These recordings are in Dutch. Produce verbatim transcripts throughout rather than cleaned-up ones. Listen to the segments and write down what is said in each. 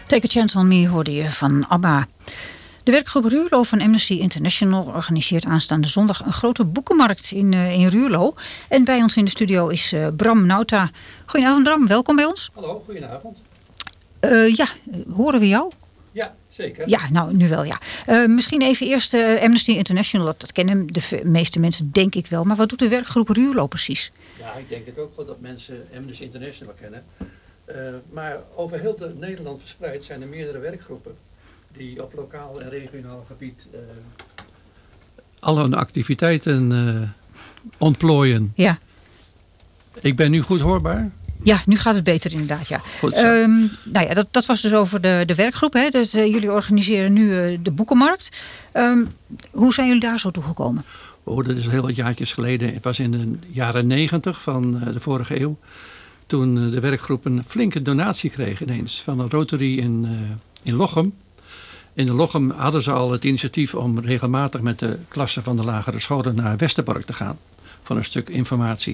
Take a Chance on Me hoorde je van ABBA. De werkgroep Ruurlo van Amnesty International organiseert aanstaande zondag een grote boekenmarkt in, uh, in Ruurlo. En bij ons in de studio is uh, Bram Nauta. Goedenavond Bram, welkom bij ons. Hallo, goedenavond. Uh, ja, horen we jou? Ja, zeker. Ja, nou nu wel ja. Uh, misschien even eerst uh, Amnesty International, dat, dat kennen de v- meeste mensen denk ik wel. Maar wat doet de werkgroep Ruurlo precies? Ja, ik denk het ook wel dat mensen Amnesty International kennen. Uh, maar over heel de Nederland verspreid zijn er meerdere werkgroepen die op lokaal en regionaal gebied uh, alle hun activiteiten uh, ontplooien. Ja. Ik ben nu goed hoorbaar? Ja, nu gaat het beter inderdaad, ja. Goed zo. Um, nou ja, dat, dat was dus over de, de werkgroep. Hè? Dus, uh, jullie organiseren nu uh, de boekenmarkt. Um, hoe zijn jullie daar zo toegekomen? Oh, dat is heel wat jaartjes geleden. Het was in de jaren negentig van uh, de vorige eeuw. Toen uh, de werkgroep een flinke donatie kreeg ineens van een Rotary in, uh, in Lochem. In de Lochem hadden ze al het initiatief om regelmatig met de klassen van de lagere scholen naar Westerbork te gaan. Voor een stuk informatie.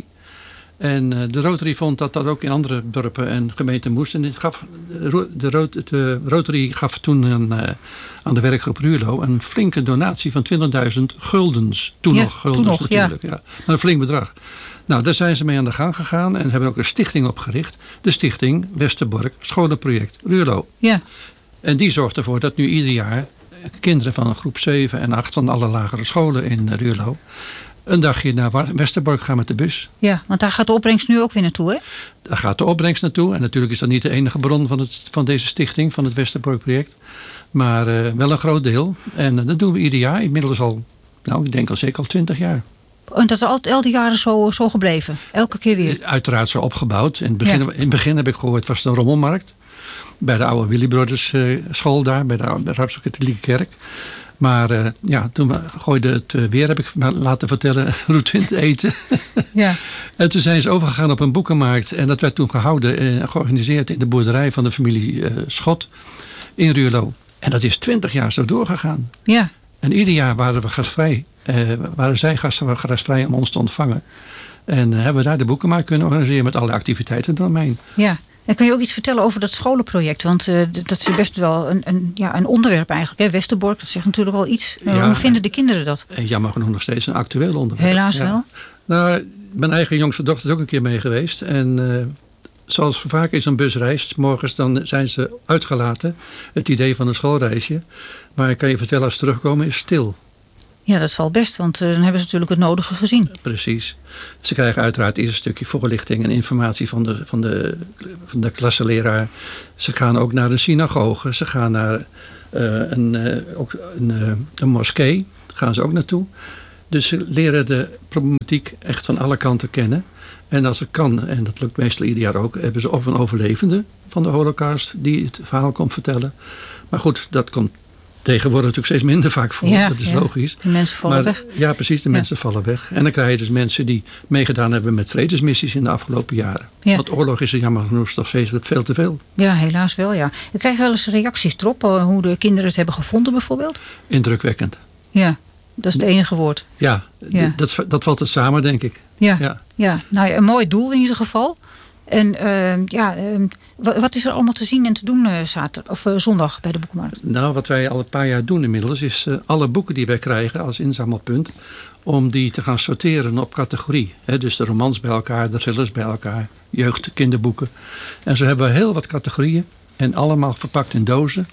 En uh, de Rotary vond dat dat ook in andere dorpen en gemeenten moest. En gaf, de, de, de Rotary gaf toen een, uh, aan de werkgroep Ruurlo een flinke donatie van twintigduizend guldens. Toen ja, nog guldens toen nog, natuurlijk. Ja. Ja. Maar een flink bedrag. Nou, daar zijn ze mee aan de gang gegaan en hebben ook een stichting opgericht. De stichting Westerbork Scholenproject Ruurlo. Ja. En die zorgt ervoor dat nu ieder jaar kinderen van een groep zeven en acht van alle lagere scholen in Ruurlo een dagje naar Westerbork gaan met de bus. Ja, want daar gaat de opbrengst nu ook weer naartoe, hè? Daar gaat de opbrengst naartoe. En natuurlijk is dat niet de enige bron van, het, van deze stichting, van het Westerbork project. Maar uh, wel een groot deel. En uh, dat doen we ieder jaar. Inmiddels al, nou ik denk al zeker al twintig jaar. En dat is al, al die jaren zo, zo gebleven? Elke keer weer? Uiteraard zo opgebouwd. In het begin, ja. in het begin heb ik gehoord, was het een rommelmarkt. Bij de oude Willy Brothers uh, school daar, bij de, de Rooms-Katholieke kerk. Maar uh, ja, toen gooide het uh, weer, heb ik laten vertellen, route in het eten. Ja. En toen zijn ze overgegaan op een boekenmarkt. En dat werd toen gehouden en uh, georganiseerd in de boerderij van de familie uh, Schot in Ruurlo. En dat is twintig jaar zo doorgegaan. Ja. En ieder jaar waren we gastvrij. Uh, waren zij gasten gastvrij om ons te ontvangen. En uh, hebben we daar de boekenmarkt kunnen organiseren met alle activiteiten eromheen. Ja. En kun je ook iets vertellen over dat scholenproject? Want uh, dat is best wel een, een, ja, een onderwerp eigenlijk. Hè? Westerbork, dat zegt natuurlijk wel iets. Uh, ja, hoe vinden de kinderen dat? En jammer genoeg nog steeds een actueel onderwerp. Helaas ja. wel. Nou, mijn eigen jongste dochter is ook een keer mee geweest. En uh, zoals vaak is een busreis, 's morgens dan zijn ze uitgelaten. Het idee van een schoolreisje. Maar ik kan je vertellen, als ze terugkomen is stil. Ja, dat zal best, want uh, dan hebben ze natuurlijk het nodige gezien. Precies. Ze krijgen uiteraard eerst een stukje voorlichting en informatie van de, van de, van de klasseleraar. Ze gaan ook naar de synagoge. Ze gaan naar uh, een, uh, ook een, uh, een moskee. Daar gaan ze ook naartoe. Dus ze leren de problematiek echt van alle kanten kennen. En als het kan, en dat lukt meestal ieder jaar ook, hebben ze of een overlevende van de Holocaust die het verhaal komt vertellen. Maar goed, dat komt tegenwoordig natuurlijk steeds minder vaak voor. Ja, dat is ja. logisch. De mensen vallen maar, weg. Ja, precies. De ja. mensen vallen weg. En dan krijg je dus mensen die meegedaan hebben met vredesmissies in de afgelopen jaren. Ja. Want oorlog is er jammer genoeg nog steeds veel te veel. Ja, helaas wel, ja. Je krijgt wel eens reacties erop, hoe de kinderen het hebben gevonden bijvoorbeeld? Indrukwekkend. Ja, dat is het enige woord. Ja, ja. Dat, dat valt het samen, denk ik. Ja, ja. ja. Nou ja, een mooi doel in ieder geval. En uh, ja, uh, wat is er allemaal te zien en te doen uh, zaterdag of uh, zondag bij de boekenmarkt? Nou, wat wij al een paar jaar doen inmiddels is uh, alle boeken die wij krijgen als inzamelpunt, om die te gaan sorteren op categorie. He, dus de romans bij elkaar, de thrillers bij elkaar, jeugd, kinderboeken. En zo hebben we heel wat categorieën en allemaal verpakt in dozen,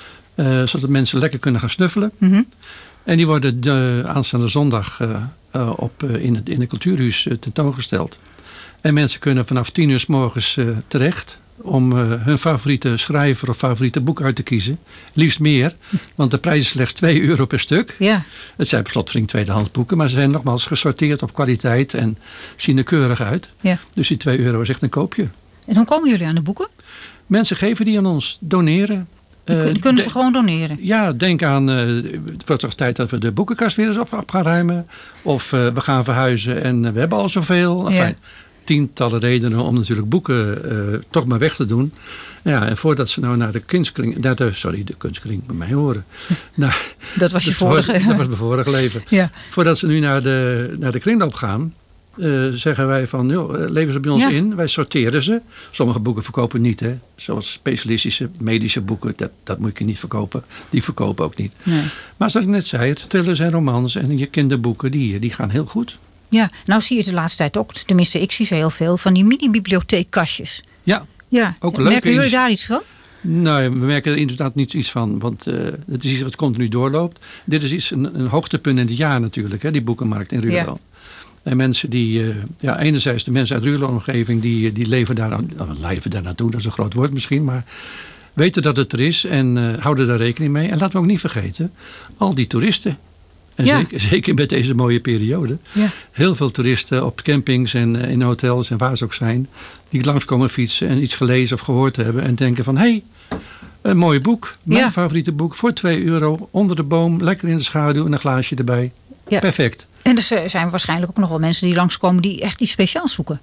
uh, zodat mensen lekker kunnen gaan snuffelen. Mm-hmm. En die worden de, aanstaande zondag uh, uh, op, uh, in, het, in het cultuurhuis uh, tentoongesteld. En mensen kunnen vanaf tien uur 's morgens uh, terecht om uh, hun favoriete schrijver of favoriete boek uit te kiezen. Liefst meer, want de prijs is slechts twee euro per stuk. Ja. Het zijn per slotverrekening tweedehands boeken, maar ze zijn nogmaals gesorteerd op kwaliteit en zien er keurig uit. Ja. Dus die twee euro is echt een koopje. En hoe komen jullie aan de boeken? Mensen geven die aan ons, doneren. Die, die kunnen ze de, gewoon doneren? Ja, denk aan, uh, het wordt toch tijd dat we de boekenkast weer eens op, op gaan ruimen. Of uh, we gaan verhuizen en uh, we hebben al zoveel. Enfin, ja. Tientallen redenen om natuurlijk boeken uh, toch maar weg te doen. Ja, en voordat ze nou naar de kunstkring, naar de, sorry, de kunstkring bij mij horen. Nou, dat was je vorige. Dat was mijn vorige leven. Ja. Voordat ze nu naar de, naar de kringloop gaan, uh, zeggen wij van, joh, leveren ze bij ons ja. in. Wij sorteren ze. Sommige boeken verkopen niet, hè. Zoals specialistische medische boeken, dat, dat moet je niet verkopen. Die verkopen ook niet. Nee. Maar zoals ik net zei, het thrillers en romans en je kinderboeken, die, die gaan heel goed. Ja, nou zie je de laatste tijd ook, tenminste ik zie ze heel veel, van die mini-bibliotheekkastjes. Ja, ja. ook leuk. Merken jullie daar iets van? Nou, we merken er inderdaad niet iets van, want uh, het is iets wat continu doorloopt. Dit is iets, een, een hoogtepunt in het jaar natuurlijk, hè, die boekenmarkt in Ruurlo. Ja. En mensen die, uh, ja, enerzijds de mensen uit Ruurlo-omgeving, die, die leven daar, nou, leven daar naartoe, dat is een groot woord misschien, maar weten dat het er is en uh, houden daar rekening mee. En laten we ook niet vergeten, al die toeristen. En ja. zeker, zeker met deze mooie periode. Ja. Heel veel toeristen op campings en uh, in hotels en waar ze ook zijn. Die langskomen fietsen en iets gelezen of gehoord hebben. En denken van, hé, hey, een mooi boek. Mijn ja. favoriete boek voor twee euro. Onder de boom, lekker in de schaduw en een glaasje erbij. Ja. Perfect. En er zijn waarschijnlijk ook nog wel mensen die langskomen die echt iets speciaals zoeken.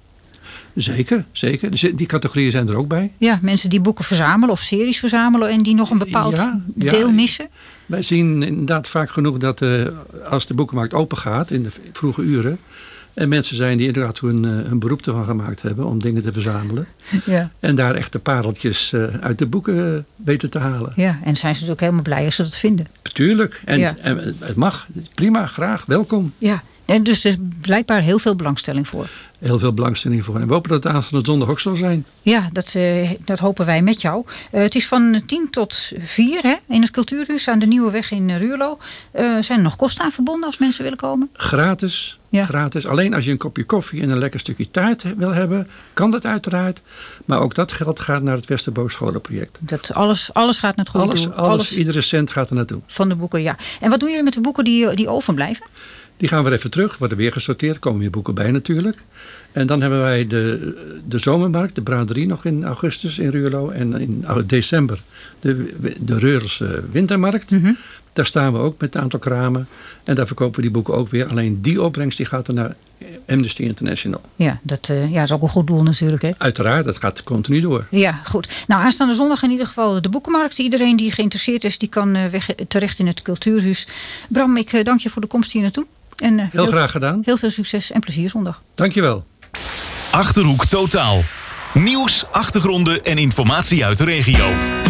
Zeker, zeker. Die categorieën zijn er ook bij. Ja, mensen die boeken verzamelen of series verzamelen en die nog een bepaald ja, deel ja. missen. Wij zien inderdaad vaak genoeg dat uh, als de boekenmarkt open gaat in de vroege uren, en mensen zijn die inderdaad hun, uh, hun beroep ervan gemaakt hebben om dingen te verzamelen. Ja. En daar echt de pareltjes uh, uit de boeken uh, weten te halen. Ja, en zijn ze natuurlijk helemaal blij als ze dat vinden. Tuurlijk. En, ja. en het mag. Prima, graag, welkom. Ja. En dus er is blijkbaar heel veel belangstelling voor. Heel veel belangstelling voor. En we hopen dat het aanstaande zondag ook zal zijn. Ja, dat, uh, dat hopen wij met jou. Uh, het is van tien tot vier hè, in het Cultuurhuis aan de Nieuwe Weg in Ruurlo. Uh, zijn er nog kosten aan verbonden als mensen willen komen? Gratis. Ja. Gratis. Alleen als je een kopje koffie en een lekker stukje taart wil hebben, kan dat uiteraard. Maar ook dat geld gaat naar het Westerbooscholenproject. Dat alles, alles gaat naar het goede alles, doel. Alles, alles, iedere cent gaat er naartoe. Van de boeken, ja. En wat doen jullie met de boeken die, die overblijven? Die gaan we even terug, worden weer gesorteerd. Er komen weer boeken bij natuurlijk. En dan hebben wij de, de zomermarkt, de braderie nog in augustus in Ruurlo. En in december de, de Reurelse wintermarkt. Mm-hmm. Daar staan we ook met een aantal kramen. En daar verkopen we die boeken ook weer. Alleen die opbrengst die gaat er naar Amnesty International. Ja, dat uh, ja, is ook een goed doel natuurlijk. Hè? Uiteraard, dat gaat continu door. Ja, goed. Nou, aanstaande zondag in ieder geval de boekenmarkt. Iedereen die geïnteresseerd is, die kan uh, weg, terecht in het Cultuurhuis. Bram, ik uh, dank je voor de komst hier naartoe. En, uh, heel, heel graag gedaan. Heel veel succes en plezier zondag. Dankjewel. Achterhoek Totaal. Nieuws, achtergronden en informatie uit de regio.